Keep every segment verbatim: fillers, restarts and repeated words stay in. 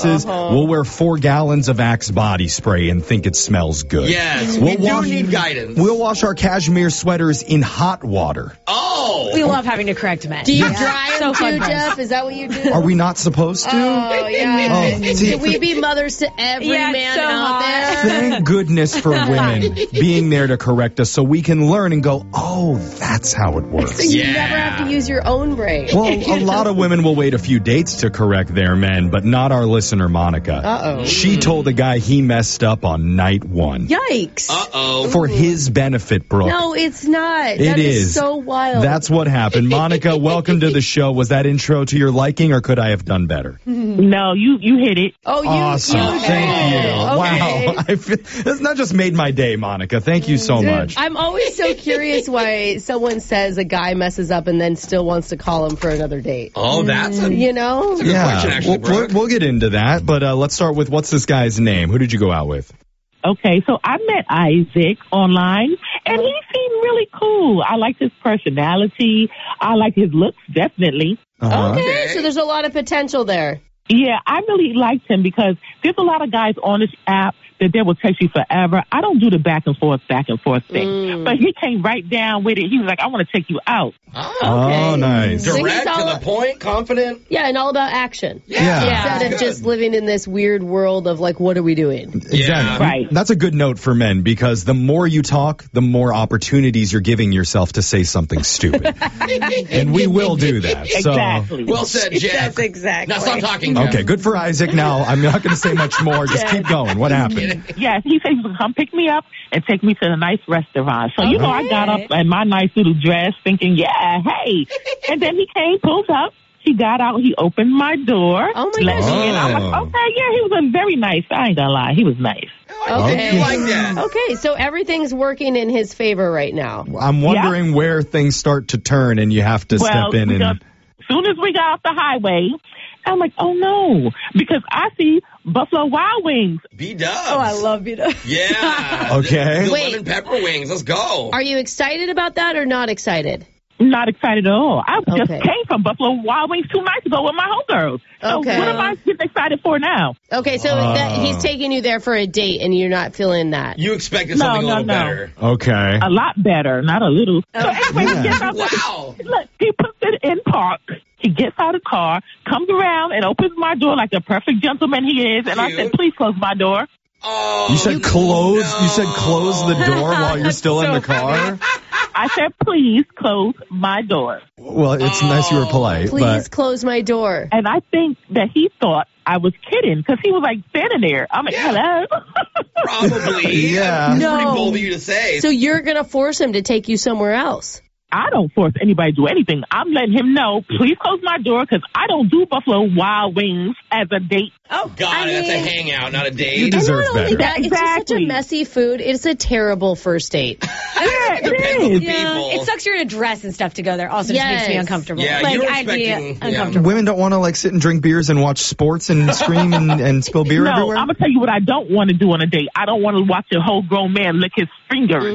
sunglasses. Uh-huh. We'll wear four gallons of Axe body spray and think it smells good. Yes, we'll we do wash, need guidance. We'll wash our cashmere sweaters in hot water. Oh! We love having to correct men. Do you Yeah. dry So them fun too, for us. Jeff? Is that what you do? Are we not supposed to? Oh, yeah. Oh, see- Can we be mothers to every Yeah, man so out hot. there? Thank goodness for women being there to correct us so we can learn and go, oh, that's how it So works. you Yeah. never have to use your own brain. Well, a lot of women will wait a few dates to correct their men, but not our listener, Monica. Uh-oh. She told the guy he messed up on night one. Yikes. Uh-oh. For his benefit, Brooke. No, it's not. It That is. is. so wild. That's what happened. Monica, welcome to the show. Was that intro to your liking, or could I have done better? No, you you hit it. Oh, you. Awesome. you did. Thank you. Okay. Wow. I feel, that's not just made my day, Monica. Thank you so much. I'm always so curious why someone says a guy messes up and then still wants to call him for another date. Oh, that's a... You know? Good question, actually, we'll, we'll, Brooke. we'll get into that, but uh, let's start with what's this guy's name? Who did you go out with? Okay, so I met Isaac online, and he seemed really cool. I liked his personality. I liked his looks, definitely. Uh-huh. Okay, Okay. so there's a lot of potential there. Yeah, I really liked him because there's a lot of guys on this app that they will text you forever. I don't do the back and forth, back and forth thing. Mm. But he came right down with it. He was like, I want to take you out. Oh, Oh, nice. So he's direct, all- to the point, confident. Yeah, and all about action. Yeah. Instead of Good. just living in this weird world of like, what are we doing? Exactly. Right. That's a good note for men because the more you talk, the more opportunities you're giving yourself to say something stupid. And we will do that. So. Exactly. Well said, Jeff. That's exactly. Now stop talking, Jeff. Okay, good for Isaac. Now, I'm not going to say much more. Just keep going. What happened? Yes, he said he was going to come pick me up and take me to a nice restaurant. So, you know, I got up in my nice little dress thinking, yeah, hey. And then he came, pulled up. He got out. He opened my door. Oh, my let gosh. me in. I'm like, Oh. okay, yeah, he was uh, very nice. I ain't going to lie. He was nice. Okay. You like that? Okay, so everything's working in his favor right now. I'm wondering where things start to turn and you have to Well, step in we and... got- as soon as we got off the highway, I'm like, oh, no, because I see Buffalo Wild Wings. B-dubs. Oh, I love you. Yeah. Okay. The, the Wait. lemon pepper wings. Let's go. Are you excited about that or not excited? Not excited at all. I just Okay. came from Buffalo Wild Wings two nights ago with my homegirls. So Okay. what am I getting excited for now? Okay, so that he's taking you there for a date and you're not feeling that. You expected No, something a no, little no. better. Okay. A lot better, not a little. So anyway, Yeah. he gets out Wow. Look, he puts it in park. He gets out of the car, comes around, and opens my door like the perfect gentleman he is. And I Cute. said, please close my door. Oh, You said close. no. You said close the door while you're still in the car. I said, please close my door. Well, it's nice you were polite, Please but close my door. And I think that he thought I was kidding because he was like standing there. I'm like, Yeah. hello. Probably. Yeah. That's pretty No. bold of you to say. So you're going to force him to take you somewhere else. I don't force anybody to do anything. I'm letting him know, please close my door because I don't do Buffalo Wild Wings as a date. Oh, God, I that's a mean- hangout, not a you date. And deserve not only better. that, it's just such a Exactly. messy food. It's a terrible first date. Yeah, it Depends on the is. Yeah, people. it sucks you're in a dress and stuff to go there. Also, just makes me Yes. uncomfortable. Yeah, like you were I'd be expecting- yeah. uncomfortable. Women don't want to like sit and drink beers and watch sports and scream and, and spill beer No, everywhere. I'm going to tell you what I don't want to do on a date. I don't want to watch a whole grown man lick his fingers.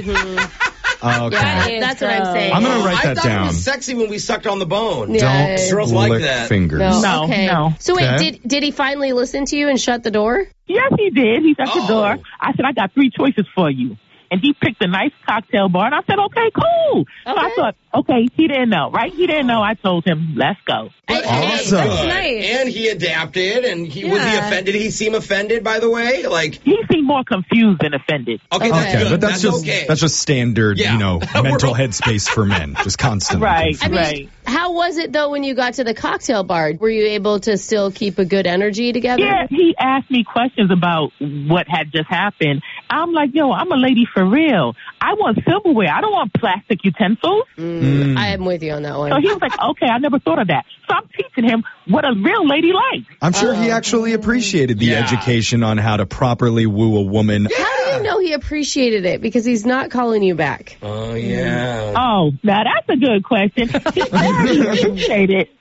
Oh, okay. Yeah, is that's what I'm gross. saying. I'm gonna write I that thought it down. was sexy when we sucked on the bone. Yeah. Don't Girls like lick that. fingers. No, No, okay. no. So wait, Okay. did did he finally listen to you and shut the door? Yes, he did. He shut Oh. the door. I said, I got three choices for you. And he picked a nice cocktail bar. And I said, okay, cool. So I Okay. thought, okay, he didn't know, right? He didn't know. I told him, let's go. But I- I- Awesome. good. That's nice. And he adapted, and he was he Yeah. offended? Did he seem offended, by the way? Like, He seemed more confused than offended. okay, Okay. that's Okay, good. but that's, just okay. that's just standard, Yeah. you know, We're- mental headspace for men, just constantly. Right, I mean, right. how was it though when you got to the cocktail bar? Were you able to still keep a good energy together? Yeah, he asked me questions about what had just happened. I'm like, yo, I'm a lady for real. I want silverware. I don't want plastic utensils. Mm, I am with you on that one. So he was like, okay, I never thought of that. So I'm teaching him what a real lady likes. I'm sure he actually appreciated the Yeah. education on how to properly woo a woman. How do you know he appreciated it? Because he's not calling you back. Oh, yeah. Oh, now that's a good question. He already appreciated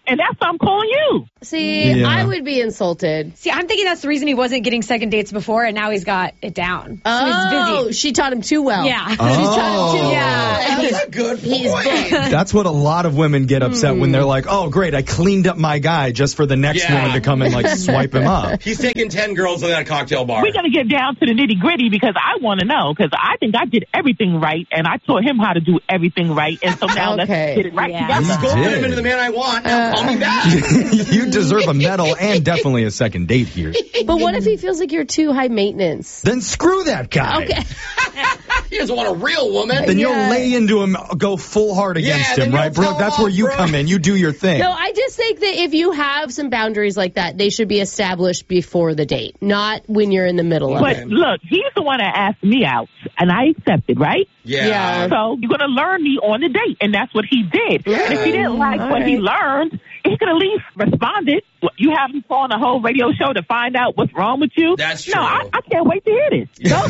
And that's why I'm calling you. See, Yeah. I would be insulted. See, I'm thinking that's the reason he wasn't getting second dates before, and now he's got it down. So Oh, he's busy. she taught him too well. Yeah. She taught him too Oh. well. That's a good He's point. That's what a lot of women get upset when they're like, oh, great, I cleaned up my guy just for the next Yeah. woman to come and like swipe him up. He's taking ten girls in that cocktail bar. We're going to get down to the nitty gritty because I want to know because I think I did everything right and I taught him how to do everything right. And so now Okay. let's get it right Yeah. together. Go put did. him into the man I want. Now call me back. You deserve a medal and definitely a second date here. But what if he feels like you're too high maintenance? Then screw that guy. Okay. He doesn't want a real woman. Then Yeah. you'll lay into him, go full hard against Yeah, then him, you'll right, Brooke? tell That's him where off, you Brooke. come in. You do your thing. No, I just think that if you have some boundaries like that, they should be established before the date, not when you're in the middle of But it. look, he's the one that asked me out and I accepted, right? Yeah. Yeah. So you're going to learn me on the date, and that's what he did. And if he didn't like All what he right. learned, he could at least responded. What, you haven't called a whole radio show to find out what's wrong with you? That's No, true. I, I can't wait to hear this.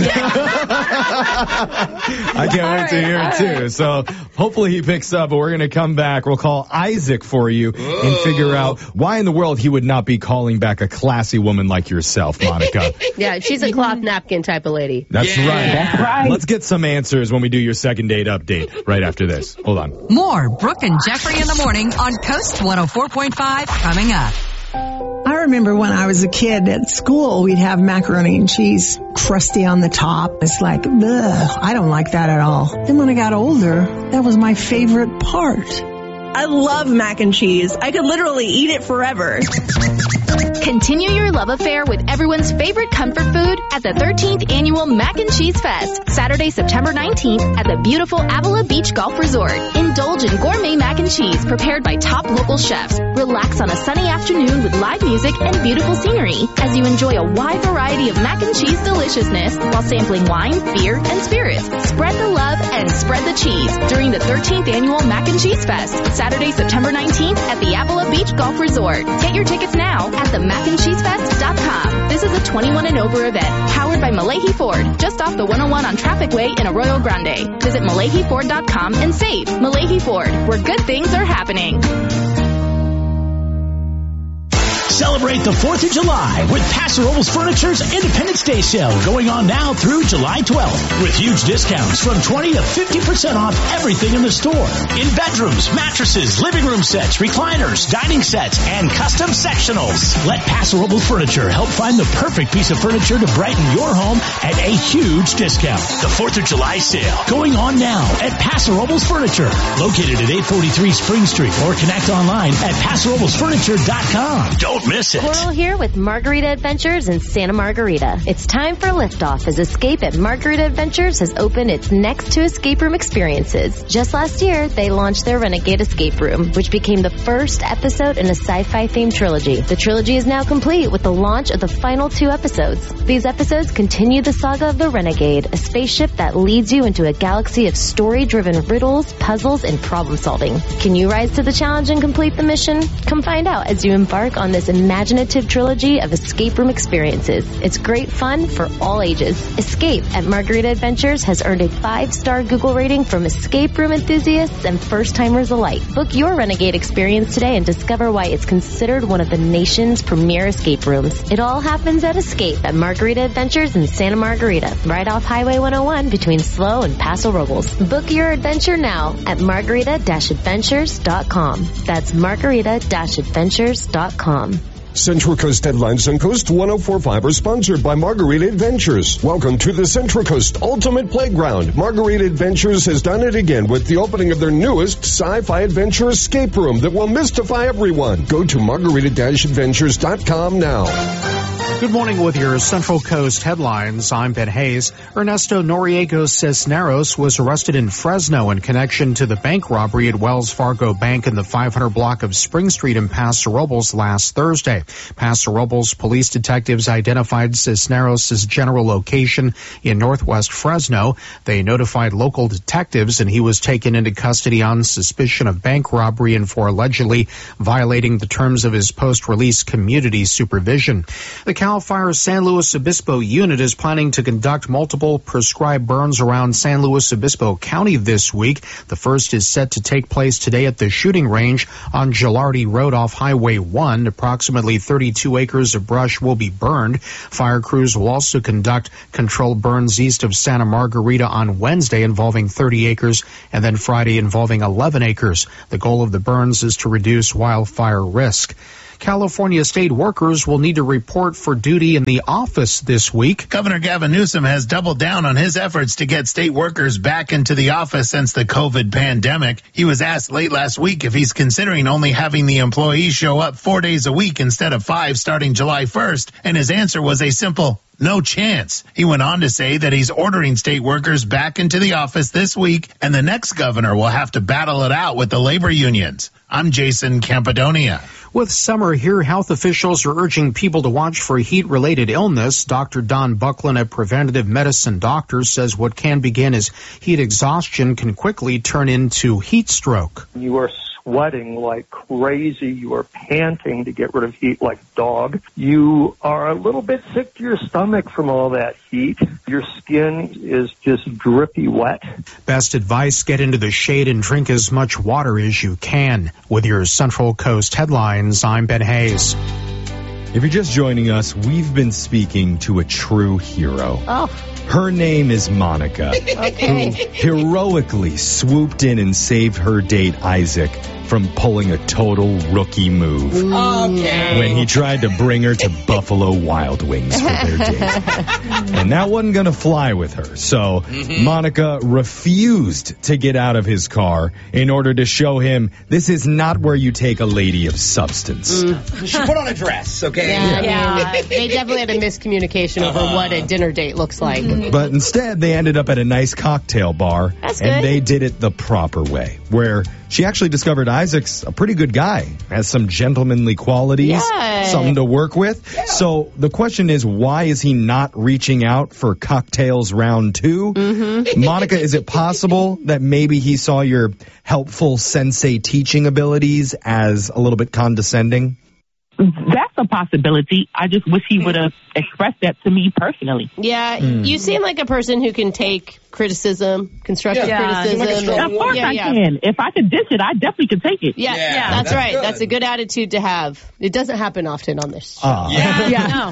I can't wait to hear it too. So hopefully he picks up, but we're going to come back. We'll call Isaac for you and figure out why in the world he would not be calling back a classy woman like yourself, Monica. Yeah, she's a cloth napkin type of lady. That's Yeah. right. That's right. Let's get some answers when we do your second date update right after this. Hold on. More Brooke and Jeffrey in the morning on Coast one oh four point five coming up. I remember when I was a kid at school, we'd have macaroni and cheese crusty on the top. It's like, ugh, I don't like that at all. Then when I got older, that was my favorite part. I love mac and cheese. I could literally eat it forever. Continue your love affair with everyone's favorite comfort food at the thirteenth Annual Mac and Cheese Fest, Saturday, September nineteenth at the beautiful Avila Beach Golf Resort. Indulge in gourmet mac and cheese prepared by top local chefs. Relax on a sunny afternoon with live music and beautiful scenery as you enjoy a wide variety of mac and cheese deliciousness while sampling wine, beer, and spirits. Spread the love and spread the cheese during the thirteenth Annual Mac and Cheese Fest, Saturday, September nineteenth at the Avila Beach Golf Resort. Get your tickets now at the mac and cheese fest dot com. This is a twenty-one and over event, powered by Malahi Ford, just off the one oh one on Traffic Way in Arroyo Grande. Visit Malahi Ford dot com and save. Malahi Ford, where good things are happening. Celebrate the fourth of July with Paso Robles Furniture's Independence Day sale going on now through July twelfth with huge discounts from twenty to fifty percent off everything in the store. In bedrooms, mattresses, living room sets, recliners, dining sets, and custom sectionals. Let Paso Robles Furniture help find the perfect piece of furniture to brighten your home at a huge discount. The fourth of July sale going on now at Paso Robles Furniture, located at eight forty-three Spring Street, or connect online at paso robles furniture dot com. Don't miss it. Coral here with Margarita Adventures in Santa Margarita. It's time for liftoff as Escape at Margarita Adventures has opened its next two escape room experiences. Just last year, they launched their Renegade Escape Room, which became the first episode in a sci-fi themed trilogy. The trilogy is now complete with the launch of the final two episodes. These episodes continue the saga of the Renegade, a spaceship that leads you into a galaxy of story-driven riddles, puzzles, and problem solving. Can you rise to the challenge and complete the mission? Come find out as you embark on this imaginative trilogy of escape room experiences. It's great fun for all ages. Escape at Margarita Adventures has earned a five-star Google rating from escape room enthusiasts and first-timers alike. Book your Renegade experience today and discover why it's considered one of the nation's premier escape rooms. It all happens at Escape at Margarita Adventures in Santa Margarita, right off Highway one oh one between Slow and Paso Robles. Book your adventure now at margarita adventures dot com. That's margarita adventures dot com. Central Coast Headlines on Coast one oh four point five are sponsored by Margarita Adventures. Welcome to the Central Coast Ultimate Playground. Margarita Adventures has done it again with the opening of their newest sci-fi adventure escape room that will mystify everyone. Go to margarita adventures dot com now. Good morning with your Central Coast headlines. I'm Ben Hayes. Ernesto Noriego Cisneros was arrested in Fresno in connection to the bank robbery at Wells Fargo Bank in the five hundred block of Spring Street in Paso Robles last Thursday. Paso Robles police detectives identified Cisneros' general location in northwest Fresno. They notified local detectives and he was taken into custody on suspicion of bank robbery and for allegedly violating the terms of his post-release community supervision. The CAL FIRE's San Luis Obispo unit is planning to conduct multiple prescribed burns around San Luis Obispo County this week. The first is set to take place today at the shooting range on Gilardi Road off Highway one. Approximately thirty-two acres of brush will be burned. Fire crews will also conduct controlled burns east of Santa Margarita on Wednesday involving thirty acres and then Friday involving eleven acres. The goal of the burns is to reduce wildfire risk. California state workers will need to report for duty in the office this week. Governor Gavin Newsom has doubled down on his efforts to get state workers back into the office since the COVID pandemic. He was asked late last week if he's considering only having the employees show up four days a week instead of five starting July first, and his answer was a simple no chance. He went on to say that he's ordering state workers back into the office this week, and the next governor will have to battle it out with the labor unions. I'm Jason Campidonia. With summer here, health officials are urging people to watch for heat-related illness. Doctor Don Buckland at Preventative Medicine Doctors says what can begin as heat exhaustion can quickly turn into heat stroke. You are sweating like crazy. You are panting to get rid of heat like a dog. You are a little bit sick to your stomach from all that heat. Your skin is just drippy wet. Best advice, get into the shade and drink as much water as you can. With your Central Coast headlines, I'm Ben Hayes. If you're just joining us, we've been speaking to a true hero. Oh. Her name is Monica, Okay. who heroically swooped in and saved her date, Isaac, from pulling a total rookie move Okay. when he tried to bring her to Buffalo Wild Wings for their date. And that wasn't going to fly with her. So Monica refused to get out of his car in order to show him this is not where you take a lady of substance. She put on a dress, okay? Yeah, yeah. They definitely had a miscommunication over Uh-huh. what a dinner date looks like. But instead, they ended up at a nice cocktail bar, That's and good. they did it the proper way, where she actually discovered Isaac's a pretty good guy, has some gentlemanly qualities, Yeah. something to work with. So the question is, why is he not reaching out for cocktails round two? Mm-hmm. Monica, is it possible that maybe he saw your helpful sensei teaching abilities as a little bit condescending? That's a possibility. I just wish he would have expressed that to me personally. Yeah, Mm. you seem like a person who can take criticism, constructive Yeah. criticism. Like a strong and- Of course yeah, I yeah. can. If I could dish it, I definitely could take it. Yeah, Yeah, that's, that's right. good. That's a good attitude to have. It doesn't happen often on this show. Ah. Yeah.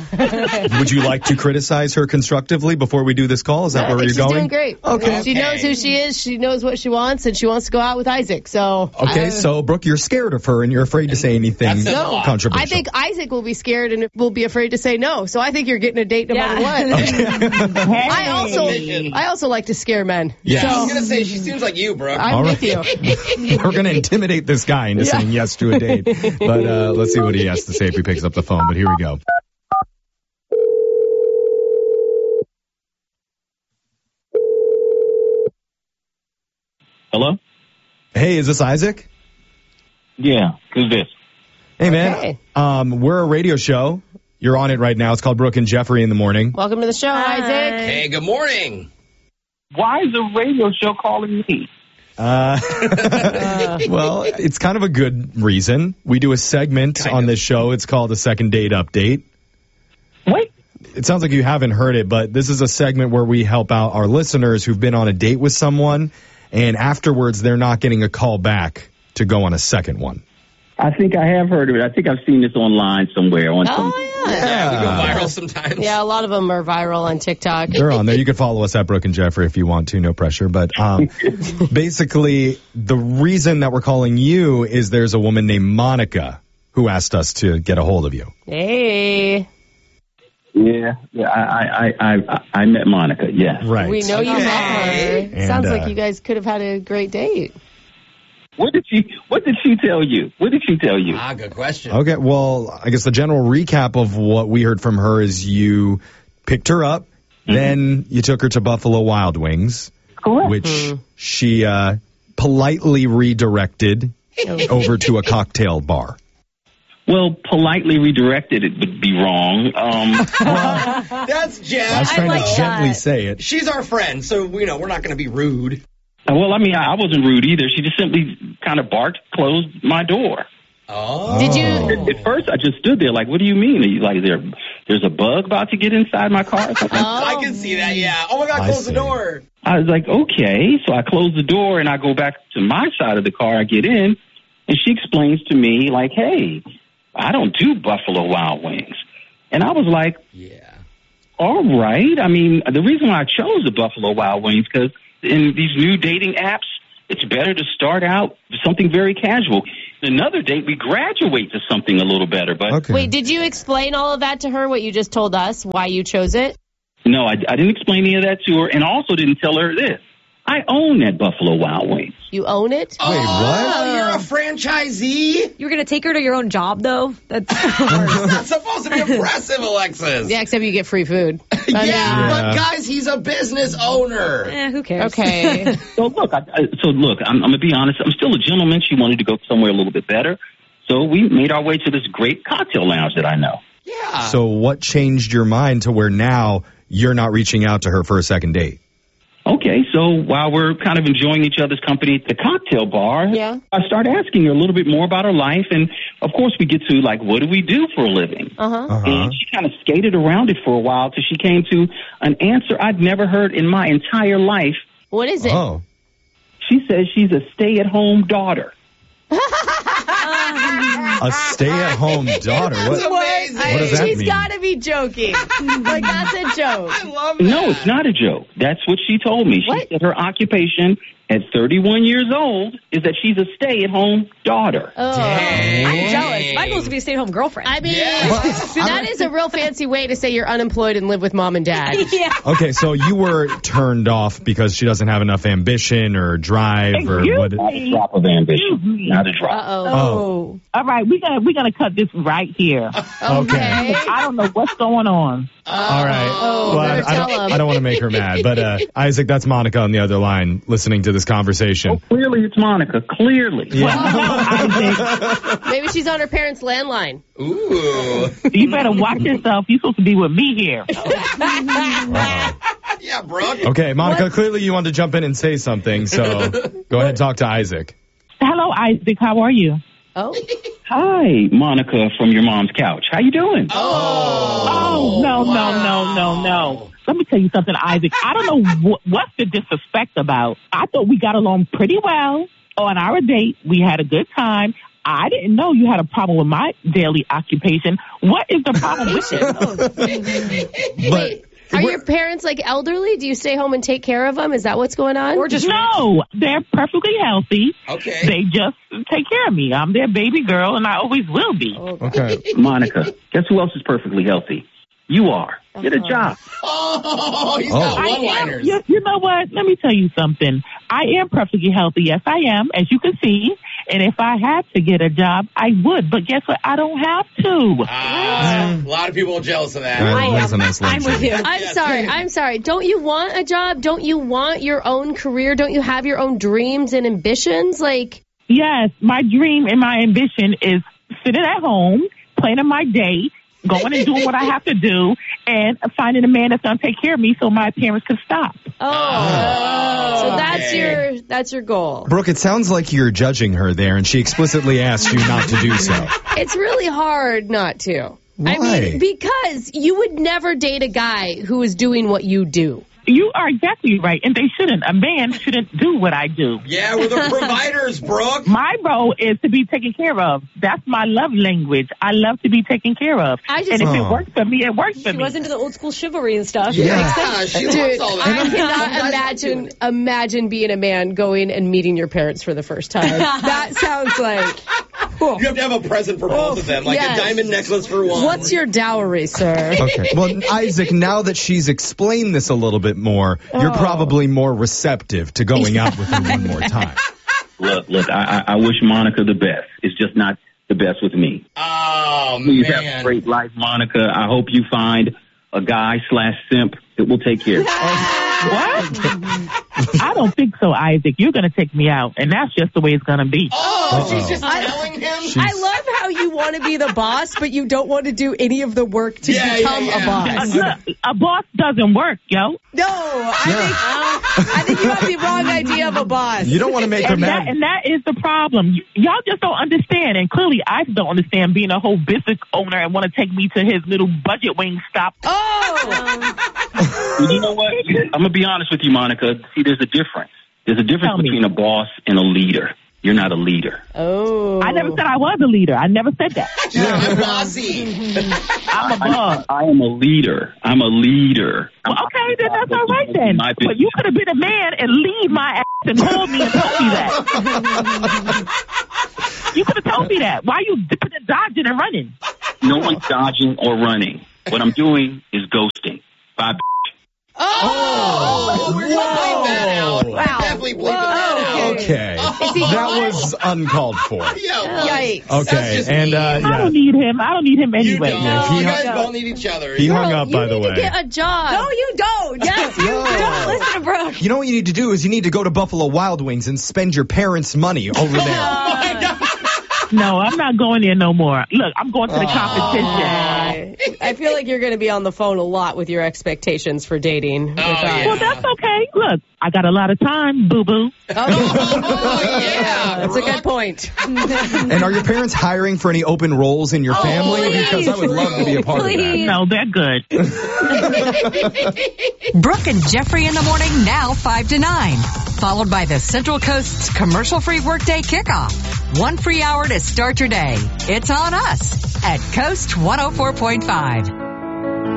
Yeah. Would you like to criticize her constructively before we do this call? Is that I where think you're she's going? doing great. Okay. She knows who she is. She knows what she wants, and she wants to go out with Isaac. So Okay, I- so Brooke, you're scared of her and you're afraid to say anything That's no. controversial. I think Isaac will be scared and will be afraid to say no. So I think you're getting a date no Yeah. matter what. Hey. I also, I also like to scare men. Yeah. I was So going to say, she seems like you, Brooke. I'm All with right. you. We're going to intimidate this guy into Yeah. saying yes to a date. But uh, let's see what he has to say if he picks up the phone. But here we go. Hello? Hey, is this Isaac? Yeah, who's this? Hey, man. Okay. Um, we're a radio show. You're on it right now. It's called Brooke and Jeffrey in the Morning. Welcome to the show, Isaac. Hey, good morning. Why is a radio show calling me? Uh, well, it's kind of a good reason. We do a segment Kind on of. this show. It's called a Second Date Update. What? It sounds like you haven't heard it, but this is a segment where we help out our listeners who've been on a date with someone, and afterwards they're not getting a call back to go on a second one. I think I have heard of it. I think I've seen this online somewhere. On some, Oh, yeah. Yeah, we go viral sometimes. Yeah, a lot of them are viral on TikTok. They're on there. You can follow us at Brooke and Jeffrey if you want to. No pressure. But um, basically, the reason that we're calling you is there's a woman named Monica who asked us to get a hold of you. Hey. Yeah, yeah. I, I, I, I, I met Monica. Yes. Right. We know you met her. And, Sounds uh, like you guys could have had a great date. What did she? What did she tell you? What did she tell you? Ah, good question. Okay, well, I guess the general recap of what we heard from her is you picked her up, Mm-hmm. then you took her to Buffalo Wild Wings, Correct. which she uh, politely redirected over to a cocktail bar. Well, politely redirected it would be wrong. Um, That's Jeff. I was trying like to gently that. say it. She's our friend, so, you know, we're not going to be rude. well, I mean, I, I wasn't rude either. She just simply kind of barked, closed my door. Oh. Did you? At, at first, I just stood there like, what do you mean? Are you like, there, there's a bug about to get inside my car? Oh. I can see that, yeah. Oh, my God, close the door. I was like, okay. So I close the door and I go back to my side of the car. I get in and she explains to me like, hey, I don't do Buffalo Wild Wings. And I was like, yeah, all right. I mean, the reason why I chose the Buffalo Wild Wings because in these new dating apps, it's better to start out with something very casual. Another date, we graduate to something a little better. But okay. Wait, did you explain all of that to her, what you just told us, why you chose it? No, I, I didn't explain any of that to her, and also didn't tell her this. I own that Buffalo Wild Wings. You own it? Wait, what? Oh, you're a franchisee? You were going to take her to your own job, though? That's That's supposed to be impressive, Alexis. Yeah, except you get free food. yeah, Yeah. but guys, he's a business owner. eh, who cares? Okay. So look, I, I, so look, I'm, I'm gonna be honest. I'm still a gentleman. She wanted to go somewhere a little bit better, so we made our way to this great cocktail lounge that I know. Yeah. So what changed your mind to where now you're not reaching out to her for a second date? Okay, so while we're kind of enjoying each other's company at the cocktail bar, Yeah. I start asking her a little bit more about her life, and of course we get to like, what do we do for a living? Uh-huh. Uh-huh. And she kind of skated around it for a while till she came to an answer I'd never heard in my entire life. What is it? Oh. She says she's a stay-at-home daughter. A stay-at-home daughter. What, amazing. what does that She's mean? got to be joking. Like, that's a joke. I love that. No, it's not a joke. That's what she told me. She What? said her occupation at thirty-one years old is that she's a stay-at-home daughter. Oh. I'm jealous. My goal is to be a stay-at-home girlfriend. I mean, Yeah. that is a real fancy way to say you're unemployed and live with mom and dad. yeah. Okay, so you were turned off because she doesn't have enough ambition or drive or Excuse what? Not a drop of ambition. Not a drop. Uh-oh. Oh. All right, we're gonna we're gonna cut this right here. Okay. I don't know what's going on. All right. Oh, well, I, better I tell don't, him. I don't want to make her mad, but uh, Isaac, that's Monica on the other line listening to this conversation. Clearly, it's Monica. Clearly. Yeah. Maybe she's on her parents' landline. Ooh. You better watch yourself. You're supposed to be with me here. Yeah, Brooke. Okay, Monica, clearly you want to jump in and say something, so go ahead and talk to Isaac. Hello, Isaac. How are you? Oh. Hi, Monica from your mom's couch. How you doing? Oh, no, no, no, no, no. Let me tell you something, Isaac. I don't know wh- what's the disrespect about. I thought we got along pretty well on our date. We had a good time. I didn't know you had a problem with my daily occupation. What is the problem with it? Wait, are your parents like elderly? Do you stay home and take care of them? Is that what's going on? Or just no, they're perfectly healthy. Okay. They just take care of me. I'm their baby girl, and I always will be. Okay. Monica, guess who else is perfectly healthy? You are. Get a job. Oh, he's Oh. got I am, one-liners. you, you know what? Let me tell you something. I am perfectly healthy. Yes, I am, as you can see. And if I had to get a job, I would. But guess what? I don't have to. Ah, a lot of people are jealous of that. I am. That's a nice I'm with you. I'm Yes. sorry. I'm sorry. Don't you want a job? Don't you want your own career? Don't you have your own dreams and ambitions? Like, Yes, my dream and my ambition is sitting at home, planning my day, going and doing what I have to do, and finding a man that's going to take care of me so my parents can stop. oh, so that's okay. your that's your goal. Brooke, it sounds like you're judging her there, and she explicitly asked you not to do so. It's really hard not to. Why? I mean, because you would never date a guy who is doing what you do. You are exactly right, and they shouldn't. A man shouldn't do what I do. Yeah, we're the providers, Brooke. My role is to be taken care of. That's my love language. I love to be taken care of. I just- and if Oh. it works for me, it works for She me. was into the old school chivalry and stuff. Yeah, Makes sense. she Dude, loves all that. I cannot You guys imagine like imagine being a man going and meeting your parents for the first time. That sounds like. You have to have a present for both of them, like yes. a diamond necklace for one. What's your dowry, sir? Okay. Well, Isaac, now that she's explained this a little bit more, you're Oh. probably more receptive to going out with her one more time. Look, look, I, I I wish Monica the best. It's just not the best with me. Oh, Please have a man. great life, Monica. I hope you find a guy slash simp that will take care of you. What? I don't think so, Isaac. You're going to take me out, and that's just the way it's going to be. Oh, Uh-oh. she's just telling him. She's... I love how you want to be the boss, but you don't want to do any of the work to yeah, become yeah, yeah. a boss. Look, a boss doesn't work, yo. No, I yeah. think uh, I think you have the wrong idea of a boss. You don't want to make her and mad. That, and that is the problem. Y- y'all just don't understand, and clearly I don't understand being a whole business owner and want to take me to his little budget wing stop. Oh! You know what? I'm going to be honest with you, Monica. See, there's a difference. There's a difference Tell between me. a boss and a leader. You're not a leader. Oh. I never said I was a leader. I never said that. Yeah, I'm bossy. I'm a boss. I, I am a leader. I'm a leader. Well, I'm okay, then that's all right then. My But you could have been a man and leave my ass and called me and told me that. You could have told me that. Why are you dipping and dodging and running? No one's dodging or running. What I'm doing is ghosting. Bye. Oh! Oh, we're gonna bleep that out. Wow. We're definitely bleeping that out. Okay. Is he That gone? was uncalled for. Yeah, well, Yikes. that's Okay, just and mean. uh, I yeah. don't need him. I don't need him You anyway. don't. Yeah, he you hung- guys both need each other. He hung Girl, up, you by the need way. to get a job. No, you don't. Yes, you No. don't. Listen to Brooke. You know what you need to do is you need to go to Buffalo Wild Wings and spend your parents' money over there. No, I'm not going there no more. Look, I'm going to the competition. I feel like you're going to be on the phone a lot with your expectations for dating. with us. yeah. Well, that's okay. Look, I got a lot of time, boo-boo. Oh, yeah. That's a good point. And are your parents hiring for any open roles in your family? please, Because I would love to be a part of that. please. No, they're good. Brooke and Jeffrey in the morning, now five to nine. Followed by the Central Coast's commercial-free workday kickoff. One free hour to start your day. It's on us at Coast one oh four point five.